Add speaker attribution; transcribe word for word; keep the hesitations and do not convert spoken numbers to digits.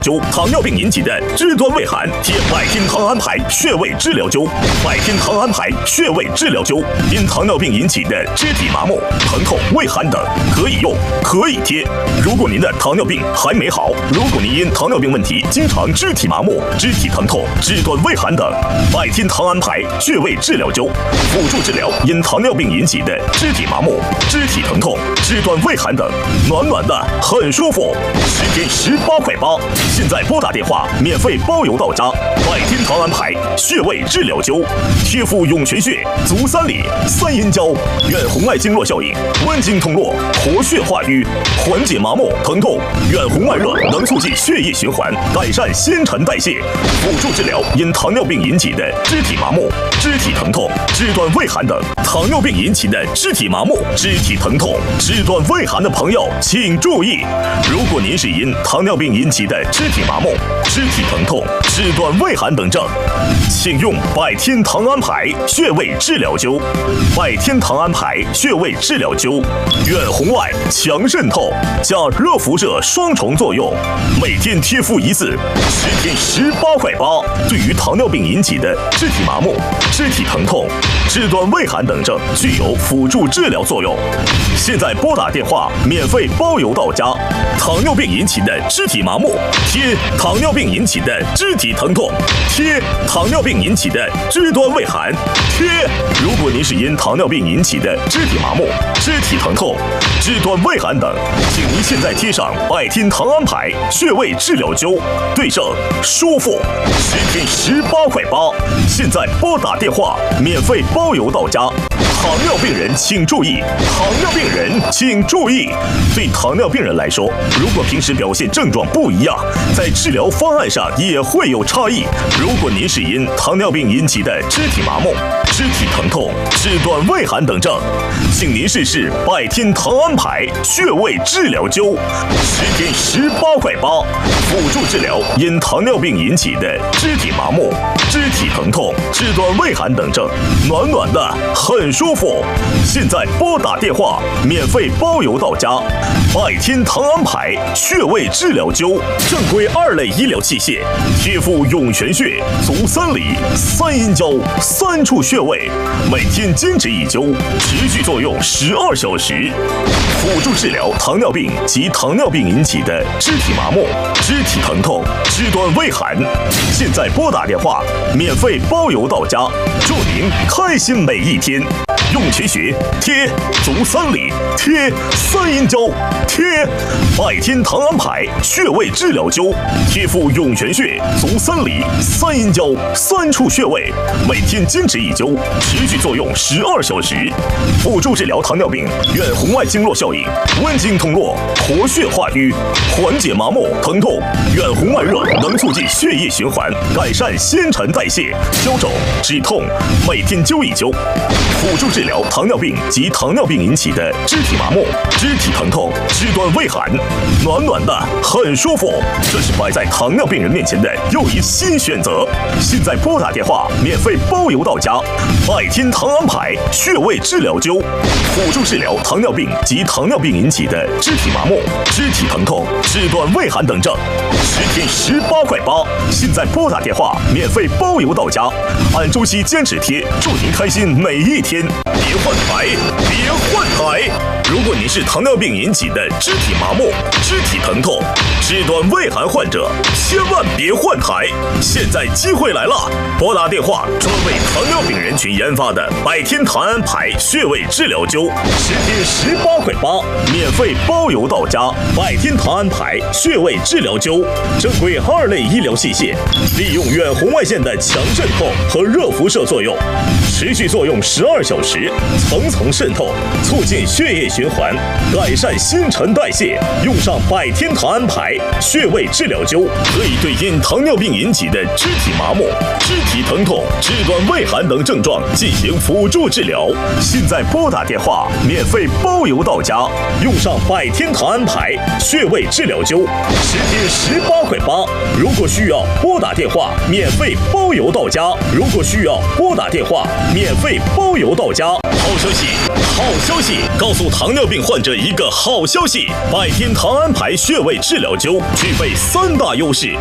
Speaker 1: 灸糖尿病引起的肢端胃寒，贴百天糖安牌穴位治疗灸。百天糖安牌穴位治疗灸，因糖尿病引起的肢体麻木、疼痛、胃寒等，可以用，可以贴。如果您的糖尿病还没好，如果您因糖尿病问题经常肢体麻木、肢体疼痛、肢端胃寒等，百天糖安牌穴位治疗灸，辅助治疗因糖尿病引起的肢体麻木、肢体疼痛、肢端胃寒等，暖暖的，很舒服。十天十八块八。现在拨打电话，免费包邮到家。百天糖安牌穴位治疗灸，贴敷涌泉穴、足三里、三阴交，远红外经络效应，温经通络，活血化瘀，缓解麻木疼痛。远红外热能促进血液循环，改善新陈代谢，辅助治疗因糖尿病引起的肢体麻木、肢体疼痛、肢端胃寒等。糖尿病引起的肢体麻木、肢体疼痛、肢端胃寒的朋友，请注意，如果您是因糖尿病引起的肢体麻木、肢体疼痛、肢端胃寒等症，请用百天糖安牌穴位治疗灸。百天糖安牌穴位治疗灸，远红外、强渗透加热辐射双重作用，每天贴敷一次，十天十八块八。对于糖尿病引起的肢体麻木、肢体疼痛、肢端胃寒等症，具有辅助治疗作用。现在拨打电话，免费包邮到家。糖尿病引起的肢体麻木，贴糖尿病引起的肢体疼痛，贴糖尿病引起的肢端胃寒，贴。如果您是因糖尿病引起的肢体麻木、肢体疼痛、肢端胃寒等，请您现在贴上百天糖安牌穴位治疗灸，对症舒服，十天十八块八。现在拨打电话，免费包邮到家。糖尿病人请注意，糖尿病人请注意。对糖尿病人来说，如果平时表现症状不一样，在治疗方案上也会有差异。如果您是因糖尿病引起的肢体麻木、肢体疼痛、肢端胃寒等症，请您试试百天糖安牌穴位治疗灸，十天十八块八，辅助治疗因糖尿病引起的肢体麻木、肢体疼痛、肢端胃寒等症，暖暖的，很舒服。现在拨打电话，免费包邮到家。百天糖安牌穴位治疗灸，正规二类医疗器械，贴敷涌泉穴、足三里、三阴交三处穴位，每天坚持一灸，持续作用十二小时，辅助治疗糖尿病及糖尿病引起的肢体麻木、肢体疼痛、肢端胃寒。现在拨打电话，免费包邮到家，祝您开心每一天。涌泉穴贴足三里，贴三阴交，贴百天糖安牌穴位治疗灸，贴敷涌泉穴、足三里、三阴交三处穴位，每天坚持一灸，持续作用十二小时，辅助治疗糖尿病远红外经络效应，温经通络，活血化瘀，缓解麻木疼痛。远红外热能促进血液循环，改善新陈代谢，消肿止痛，每天灸一灸，辅助治疗糖尿病及糖尿病引起的肢体麻木、肢体疼痛、肢端胃寒，暖暖的，很舒服。这是摆在糖尿病人面前的又一新选择。现在拨打电话，免费包邮到家。百天糖安牌穴位治疗灸，辅助治疗糖尿病及糖尿病引起的肢体麻木、肢体疼痛、肢端胃寒等症，十天十八块八。现在拨打电话，免费包邮到家。按周期坚持贴，祝您开心每一天。别换台，别换台！如果您是糖尿病引起的肢体麻木、肢体疼痛、肢端胃寒患者，千万别换台！现在机会来了，拨打电话，专为糖尿病人群研发的百天糖安牌穴位治疗灸，十天十八块八，免费包邮到家。百天糖安牌穴位治疗灸，正规二类医疗器械，利用远红外线的强渗透和热辐射作用，持续作用十二小时，层层渗透，促进血液循环，改善新陈代谢。用上百天糖安牌穴位治疗灸，可以对因糖尿病引起的肢体麻木、肢体疼痛、肢端胃寒等症状进行辅助治疗。现在拨打电话，免费包邮到家。用上百天糖安牌穴位治疗灸，十天十八块八。如果需要拨打电话，免费包邮到家。如果需要拨打电话，免费包邮到家。好消息，好消息！告诉糖尿病患者一个好消息：百天糖安牌穴位治疗灸具备三大优势。